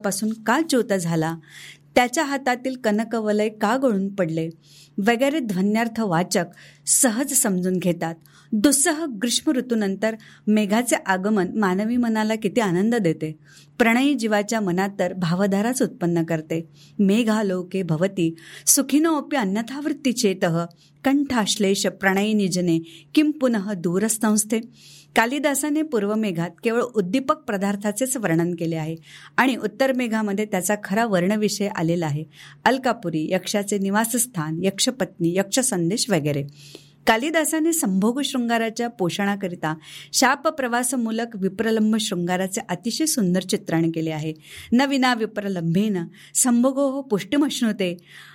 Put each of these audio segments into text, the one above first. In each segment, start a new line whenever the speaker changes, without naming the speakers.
प्रकाशापासून का च्युत झाला, त्याच्या हातातील कनकवलय का गळून पडले वगैरे ध्वन्यार्थ वाचक सहज समजून घेतात. दुस्सह ग्रीष्म ऋतूनंतर मेघाचे आगमन मानवी मनाला किती आनंद देते. प्रणयी जीवाच्या मनात तर भावधाराच उत्पन्न करते. मेघालोके भवती सुखिनोऽपि अन्यथा वृत्ती चेतः कंठाश्लेष प्रणयिनी जने किं पुनः दूरस्थंस्थे. कालिदासाने पूर्व मेघात केवळ उद्दीपक पदार्थाचेच वर्णन केले आहे आणि उत्तर मेघामध्ये त्याचा खरा वर्णविषय आलेला आहे. अलकापुरी, यक्षाचे निवासस्थान, यक्षपत्नी, यक्षसंदेश वगैरे. कालिदासाने संभोग शृंगाराच्या पोषणाकरिता शापप्रवासमूलक विप्रलंब शृंगाराचे अतिशय सुंदर चित्रण केले आहे. न विना विप्रलंभेन संभोगो पुष्टिमश्नुते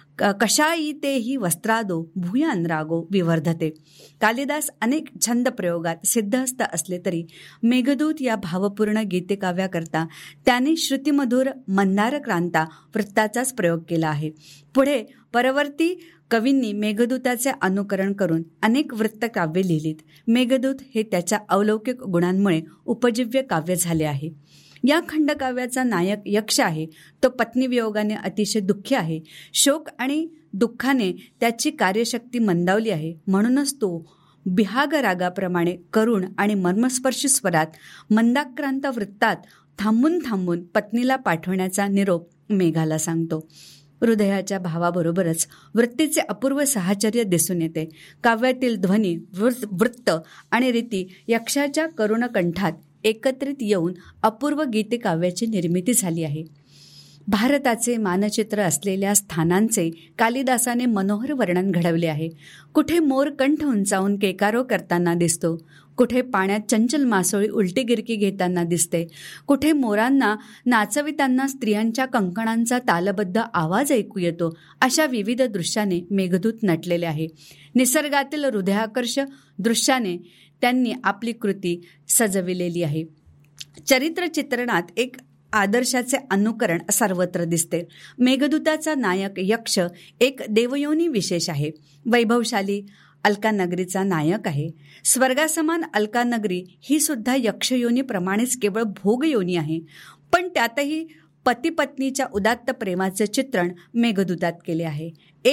कशायितेहि वस्त्रादो भूयानरागो विवर्धते. कालिदास अनेक छंद प्रयोगात सिद्धहस्त असले तरी मेघदूत या भावपूर्ण गीतकाव्याकरता त्याने श्रुतिमधुर मंदारक्रांता वृत्ताचाच प्रयोग केला आहे. पुढे परवर्ती कवींनी मेघदूताचे अनुकरण करून अनेक वृत्तकाव्ये लिहिलीत. मेघदूत हे त्याच्या अलौकिक गुणांमुळे उपजीव्य काव्य झाले आहे. या खंडकाव्याचा नायक यक्ष आहे. तो पत्नीवियोगाने अतिशय दुःखी आहे. शोक आणि दुःखाने त्याची कार्यशक्ती मंदावली आहे. म्हणूनच तो बिहाग रागाप्रमाणे करुण आणि मर्मस्पर्शी स्वरात मंदाक्रांत वृत्तात थांबून थांबून पत्नीला पाठवण्याचा निरोप मेघाला सांगतो. हृदयाच्या भावाबरोबरच वृत्तीचे अपूर्व साहचर्य दिसून येते. काव्यातील ध्वनी, वृत्त आणि रीती यक्षाच्या करुण कंठात एकत्रित येऊन अपूर्व गीतकाव्याची निर्मिती झाली आहे. भारताचे मानचित्र असलेल्या स्थानांचे कालिदासाने मनोहर वर्णन घडवले आहे. कुठे मोर कंठ उंचावून केकारो करताना दिसतो, कुठे पाण्यात चंचल मासोळी उलटी गिरकी घेताना दिसते, कुठे मोरांना नाचविताना स्त्रियांच्या कंकणांचा तालबद्ध आवाज ऐकू येतो. अशा विविध दृश्याने मेघदूत नटलेले आहे. निसर्गातील हृदयाकर्ष दृश्याने त्यांनी आपली कृती सजविलेली आहे. चरित्र चित्रणात एक आदर्शाचे अनुकरण सर्वत्र दिसते. मेघदूताचा नायक यक्ष एक देवयोनी विशेष आहे. वैभवशाली अलकानगरीचा नायक आहे. स्वर्गासमान अलकानगरी ही सुद्धा यक्षयोनीप्रमाणेच केवळ भोगयोनी आहे. पण त्यातही पती पत्नीच्या उदात्त प्रेमाचे चित्रण मेघदूतात केले आहे.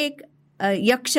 यक्ष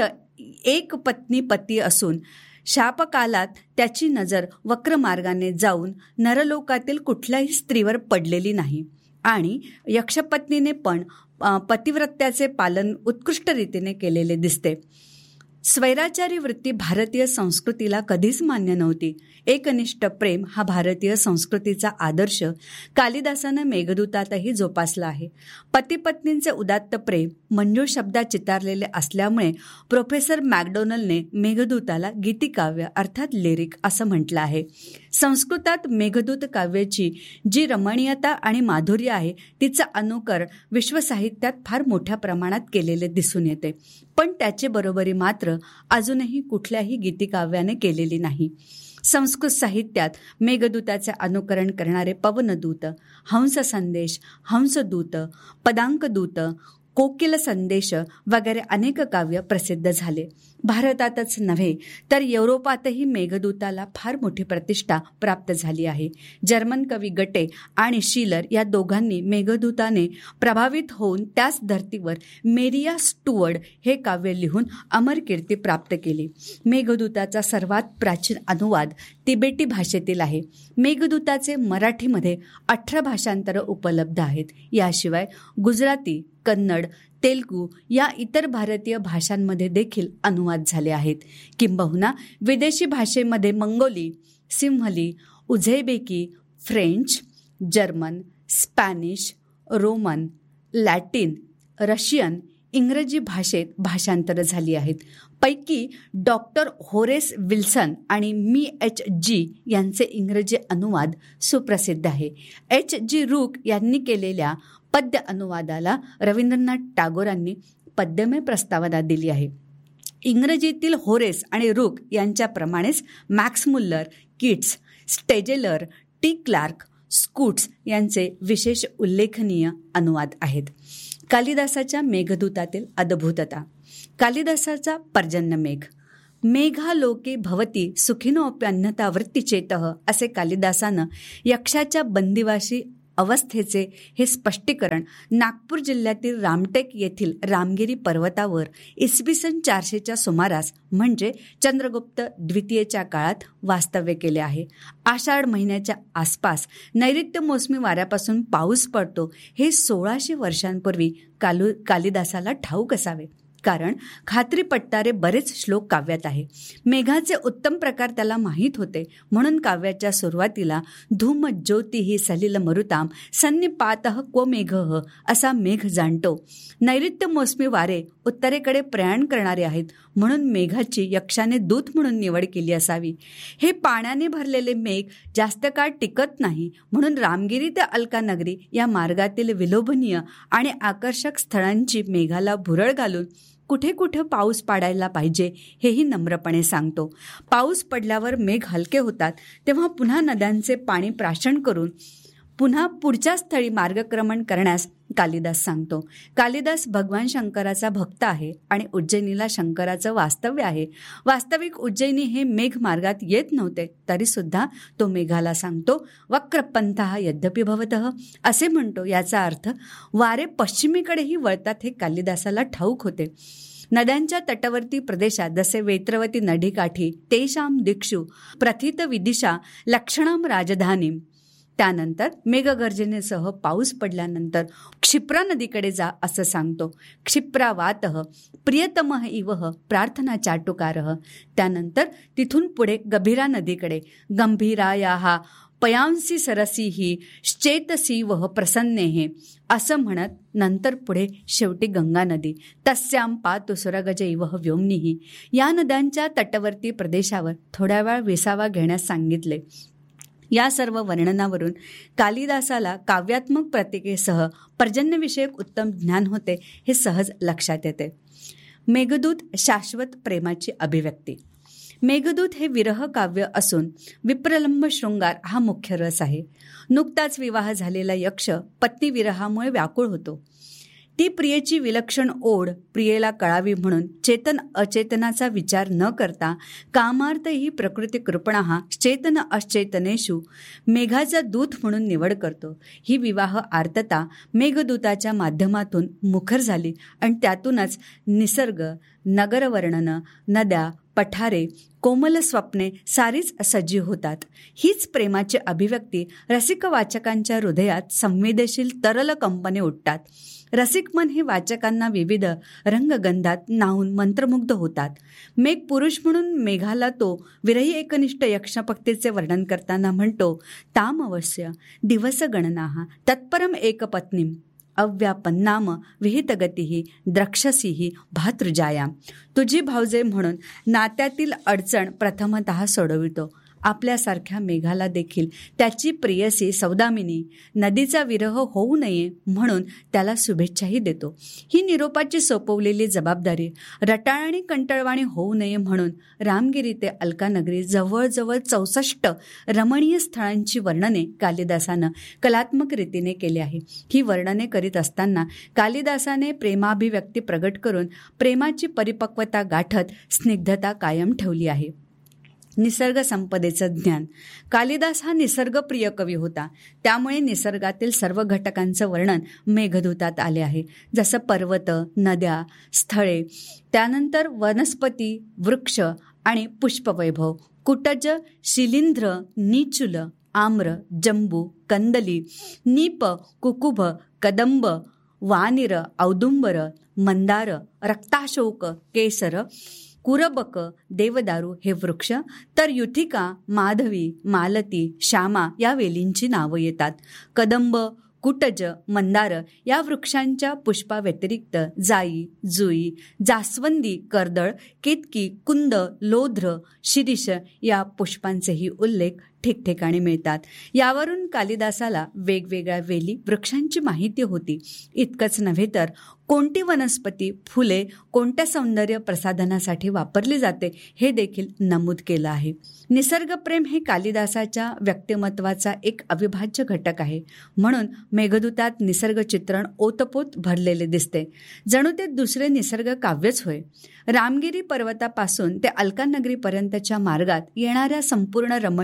एक पत्नी पती असून शापकालात त्याची नजर वक्र मार्गाने जाऊन नरलोकातील कुठल्याही स्त्रीवर पडलेली नाही आणि यक्षपत्नीने पण पतिव्रत्याचे पालन उत्कृष्ट रीतीने केलेले दिसते. स्वैराचारी वृत्ती भारतीय संस्कृतीला कधीच मान्य नव्हती. एकनिष्ठ प्रेम हा भारतीय संस्कृतीचा आदर्श कालिदासानं मेघदूतातही जोपासला आहे. पती पत्नींचे उदात्त प्रेम मंजूळ शब्दात चितारलेले असल्यामुळे प्रोफेसर मॅकडोनलने मेघदूताला गीतिकाव्य अर्थात लिरिक असं म्हटलं आहे. संस्कृतात मेघदूत काव्याची जी रमणीयता आणि माधुर्य आहे तिचं अनुकरण विश्वसाहित्यात फार मोठ्या प्रमाणात केलेले दिसून येते. पण त्याची बरोबरी मात्र अजूनही कुठल्याही गीतिकाव्याने केलेली नाही. संस्कृत साहित्यात मेघदूताचे अनुकरण करणारे पवनदूत, हंस संदेश, हंसदूत, पदांकदूत, कोकिल संदेश वगैरे अनेक काव्य प्रसिद्ध झाले. भारतातच नव्हे तर युरोपातही मेघदूताला फार मोठी प्रतिष्ठा प्राप्त झाली आहे. जर्मन कवी गटे आणि शिलर या दोघांनी मेघदूताने प्रभावित होऊन त्याच धर्तीवर मेरिया स्टुअर्ड हे काव्य लिहून अमर कीर्ती प्राप्त केली. मेघदूताचा सर्वात प्राचीन अनुवाद तिबेटी भाषेतील आहे. मेघदूताचे मराठीमध्ये 18 भाषांतर उपलब्ध आहेत. याशिवाय गुजराती, कन्नड, तेलुगू या इतर भारतीय भाषांमध्ये देखील अनुवाद झाले आहेत. किंबहुना विदेशी भाषेमध्ये Mangoli, Sinhali, उझेबेकी, French, German, Spanish, Roman, Latin, Russian, इंग्रजी भाषेत भाषांतर झाली आहेत. पैकी डॉक्टर होरेस विल्सन आणि मी H.G. यांचे इंग्रजी अनुवाद सुप्रसिद्ध आहे. H.G. रूक यांनी केलेल्या पद्य अनुवादाला रवींद्रनाथ टागोरांनी पद्यमय प्रस्तावना दिली आहे. इंग्रजीतील होरेस आणि रूक यांच्याप्रमाणेच max Muller, kits, स्टेजेलर, T clerk, scutes यांचे विशेष उल्लेखनीय अनुवाद आहेत. कालिदासाच्या मेघदूतातील अद्भुतता. कालिदासाचा पर्जन्यमेघ. मेघालोके भवती सुखिनोऽप्यन्यथा वृत्ती चेतः असे कालिदासानं यक्षाच्या बंदिवाशी अवस्थेचे हे स्पष्टीकरण नागपूर जिल्ह्यातील रामटेक येथील रामगिरी पर्वतावर इसवी सन 400च्या सुमारास म्हणजे चंद्रगुप्त द्वितीयेच्या काळात वास्तव्य केले आहे. आषाढ महिन्याच्या आसपास नैऋत्य मोसमी वाऱ्यापासून पाऊस पडतो हे 1600 वर्षांपूर्वी कालिदासाला ठाऊक असावे, कारण खात्री पटणारे बरेच श्लोक काव्यात आहे. मेघाचे उत्तम प्रकार त्याला माहीत होते, म्हणून काव्याच्या सुरुवातीला धूम ज्योतिः सलिल मरुताम सन्निपातः क्व मेघः असा मेघ जाणतो. नैऋत्य मोसमी वारे उत्तरेकडे प्रयाण करणारे आहेत, म्हणून मेघाची यक्षाने दूत म्हणून निवड केली असावी. हे पाण्याने भरलेले मेघ जास्त काळ टिकत नाही, म्हणून रामगिरी ते अलकानगरी या मार्गातील विलोभनीय आणि आकर्षक स्थळांची मेघाला भुरळ घालून कुठे कुठे पाऊस पाडायला पाहिजे हेही नम्रपणे सांगतो. पाऊस पडल्यावर मेघ हलके होतात, तेव्हा पुन्हा नद्यांचे पाणी प्राशन करून पुन्हा पुढच्या स्थळी मार्गक्रमण करण्यास कालिदास सांगतो. कालिदास भगवान शंकराचा भक्त आहे आणि उज्जैनीला शंकराचं वास्तव्य आहे. वास्तविक उज्जैनी हे मेघ मार्गात येत नव्हते, तरी सुद्धा तो मेघाला सांगतो वक्रपंथः यद्यपि भवतः असे म्हणतो. याचा अर्थ वारे पश्चिमेकडेही वळतात हे कालिदासाला ठाऊक होते. नद्यांच्या तटवर्ती प्रदेशात जसे वेत्रवती नदीकाठी तेषां दिक्षु प्रथित विदिशा लक्षणाम राजधानीम. त्यानंतर मेघगर्जनेसह पाऊस पडल्यानंतर क्षिप्रा नदीकडे जा असं सांगतो. क्षिप्रावातः प्रियतमः इवः प्रार्थना चाटुकारः. त्यानंतर तिथून पुढे गंभीरा नदीकडे गंभीरायाः पयांसी सरसीः श्चेतसीवः प्रसन्नेः असं म्हणत नंतर पुढे शेवटी गंगा नदी तस्यां पातु सुरगज इवः व्योम्निः. या नद्यांच्या तटवर्ती प्रदेशावर थोड्या वेळ विसावा घेण्यास सांगितले. या सर्व वर्णनावरून कालिदासाला काव्यात्मक प्रतीकेसह पर्जन्यविषयक उत्तम ज्ञान होते हे सहज लक्षात येते. मेघदूत शाश्वत प्रेमाची अभिव्यक्ती. मेघदूत हे विरह काव्य असून विप्रलंब शृंगार हा मुख्य रस आहे. नुकताच विवाह झालेला यक्ष पत्नी विरहामुळे व्याकुळ होतो. ती प्रियेची विलक्षण ओढ प्रियेला कळावी म्हणून चेतन अचेतनाचा विचार न करता कामार्थ ही प्रकृती कृपणः चेतन अचेतनेषु मेघाचा दूत म्हणून निवड करतो. ही विवाह आर्तता मेघदूताच्या माध्यमातून मुखर झाली आणि त्यातूनच निसर्ग, नगरवर्णन, नद्या, पठारे, कोमल स्वप्ने सारीच सजीव होतात. हीच प्रेमाची अभिव्यक्ती रसिक वाचकांच्या हृदयात संवेदनशील तरल कंपने उठतात. रसिक मन हे वाचकांना विविध रंगगंधात न्हाऊन मंत्रमुग्ध होतात. मेघ पुरुष म्हणून मेघाला तो विरही एकनिष्ठ यक्षपक्तीचे वर्णन करताना म्हणतो ताम अवश्य दिवस गणनाः तत्परम एकपत्नीम अव्यापन्नाम विहितगतीही द्रक्षसीही भातृजायाम. तुझी भावजे म्हणून नात्यातील अडचण प्रथमतः सोडवितो. आपल्यासारख्या मेघाला देखील त्याची प्रेयसी सौदामिनी नदीचा विरह होऊ नये म्हणून त्याला शुभेच्छाही देतो. ही निरोपाची सोपवलेली जबाबदारी रटाळ आणि कंटाळवाणी होऊ नये म्हणून रामगिरी ते अलकानगरी जवळजवळ 64 रमणीय स्थळांची वर्णने कालिदासानं कलात्मक रीतीने केली आहे. ही वर्णने करीत असताना कालिदासाने प्रेमाभिव्यक्ती प्रगट करून प्रेमाची परिपक्वता गाठत स्निग्धता कायम ठेवली आहे. निसर्ग संपदेचं ज्ञान. कालिदास हा निसर्गप्रिय कवी होता, त्यामुळे निसर्गातील सर्व घटकांचं वर्णन मेघदूतात आले आहे. जसं पर्वत, नद्या, स्थळे, त्यानंतर वनस्पती, वृक्ष आणि पुष्पवैभव, कुटज, शिलींध्र, निचुल, आम्र, जंबू, कंदली, नीप, कुकुभ, कदंब, वानिर, औदुंबर, मंदार, रक्ताशोक, केसर, कुरबक, देवदारू हे वृक्ष, तर युथिका, माधवी, मालती, श्यामा या वेलींची नावं येतात. कदंब, कुटज, मंदार या वृक्षांच्या पुष्पाव्यतिरिक्त जाई, जुई, जास्वंदी, कर्दळ, केतकी, कुंद, लोध्र, शिरीष या पुष्पांचेही उल्लेख ठिकठिकाणी मिळतात. यावरून कालिदासाला वेगवेगळ्या वेली, वृक्षांची माहिती होती. इतकंच नव्हे तर कोणती वनस्पती, फुले कोणत्या सौंदर्य प्रसाधनासाठी वापरली जाते हे देखील नमूद केलं आहे. निसर्गप्रेम हे कालिदासाच्या व्यक्तिमत्वाचा एक अविभाज्य घटक आहे. म्हणून मेघदूतात निसर्ग चित्रण ओतपोत भरलेले दिसते, जणू ते दुसरे निसर्ग काव्यच होय. रामगिरी पर्वतापासून ते अलकानगरीपर्यंतच्या मार्गात येणाऱ्या संपूर्ण रमणीय स्थळे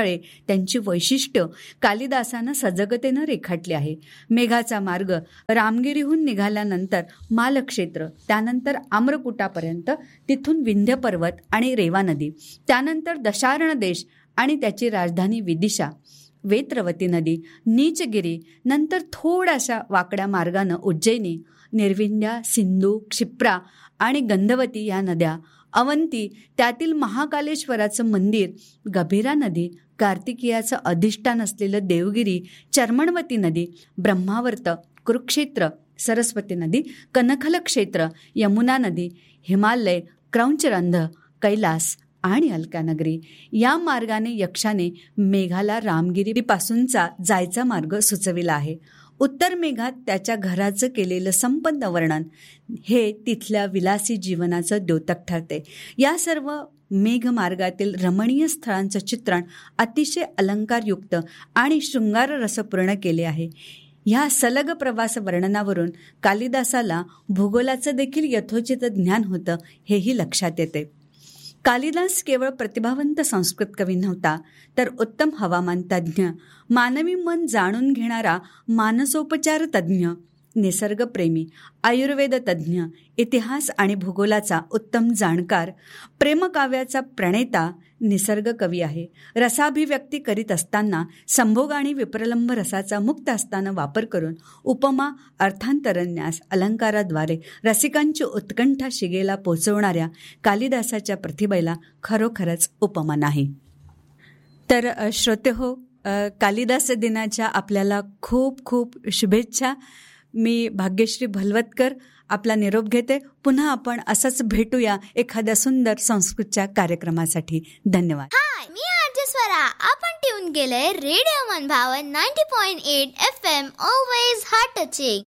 स्थळे, त्यांची वैशिष्ट्य कालिदासानं सजगतेनं रेखाटली आहे. मेघाचा मार्ग रामगिरीहून निघाल्यानंतर मालक्षेत्र, त्यानंतर आम्रकुटापर्यंत, तिथून विंध्य पर्वत आणि रेवा नदी, त्यानंतर दशार्ण देश आणि त्याची राजधानी विदिशा, वेत्रवती नदी, नीचगिरी, नंतर थोड्याशा वाकड्या मार्गानं उज्जैनी, निर्विंध्या, सिंधू, क्षिप्रा आणि गंधवती या नद्या, अवंती, त्यातील महाकालेश्वराचं मंदिर, गभीरा नदी, कार्तिकीयाचं अधिष्ठान असलेलं देवगिरी, चर्मणवती नदी, ब्रह्मावर्त, कुरुक्षेत्र, सरस्वती नदी, कनखल क्षेत्र, यमुना नदी, हिमालय, क्रौंचरंध, कैलास आणि अलकानगरी या मार्गाने यक्षाने मेघाला रामगिरीपासूनचा जायचा मार्ग सुचविला आहे. उत्तर मेघात त्याच्या घराचं केलेलं संपन्न वर्णन हे तिथल्या विलासी जीवनाचं द्योतक ठरते. या सर्व मेघमार्गातील रमणीय स्थळांचं चित्रण अतिशय अलंकारयुक्त आणि शृंगाररसपूर्ण केले आहे. ह्या सलग प्रवास वर्णनावरून कालिदासाला भूगोलाचं देखील यथोचित ज्ञान होतं हेही लक्षात येते. कालिदास केवळ प्रतिभावंत संस्कृत कवी नव्हता, तर उत्तम हवामान तज्ज्ञ, मानवी मन जाणून घेणारा मानसोपचार तज्ज्ञ, निसर्गप्रेमी, आयुर्वेद तज्ज्ञ, इतिहास आणि भूगोलाचा उत्तम जाणकार, प्रेमकाव्याचा प्रणेता, निसर्ग कवी आहे. रसाभिव्यक्ती करीत असताना संभोग आणि विप्रलंब रसाचा मुक्त असताना वापर करून उपमा, अर्थांतरन्यास, अलंकाराद्वारे रसिकांची उत्कंठा शिगेला पोचवणाऱ्या कालिदासाच्या प्रतिभेला खरोखरच उपमा नाही. तर श्रोतेहो, कालिदास दिनाच्या आपल्याला खूप खूप शुभेच्छा. मी भाग्यश्री भलवतकर आपला निरोप घेते. पुन्हा आपण असंच भेटूया एखाद्या सुंदर संस्कृतच्या कार्यक्रमासाठी. धन्यवाद.
हाय, मी आरजे स्वरा. आपण ट्यून केलंय रेडिओ मनभावन 90.8 FM, ऑलवेज हार्ट टचिंग.